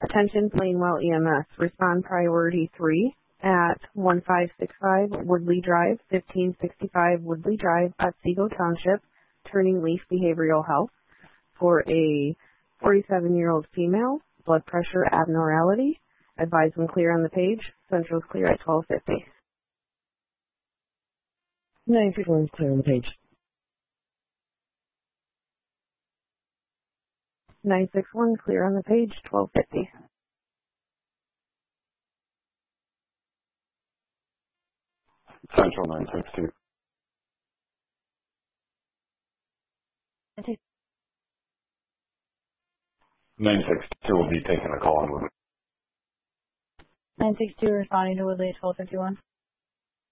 Attention Plainwell EMS, respond priority 3 at 1565 Woodley Drive, 1565 Woodley Drive at Seago Township, Turning Leaf Behavioral Health, for a 47-year-old female, blood pressure abnormality. Advise when clear on the page. Central's clear at 1250. 961 is clear on the page. 961 clear on the page, 1250. Central 962. 962 will be taking the call on Woodley. 962 responding to Woodley at 1251.